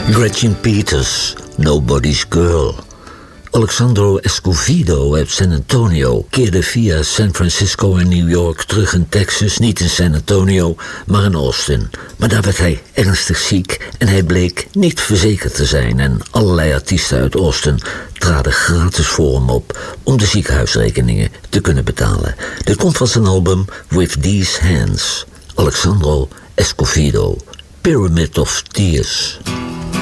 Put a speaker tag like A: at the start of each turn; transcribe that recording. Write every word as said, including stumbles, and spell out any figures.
A: Gretchen Peters, Nobody's Girl. Alexandro Escovedo uit San Antonio keerde via San Francisco en New York terug in Texas, niet in San Antonio, maar in Austin. Maar daar werd hij ernstig ziek en hij bleek niet verzekerd te zijn en allerlei artiesten uit Austin traden gratis voor hem op om de ziekenhuisrekeningen te kunnen betalen. Dit komt van zijn album With These Hands. Alexandro Escovedo, Pyramid of Tears.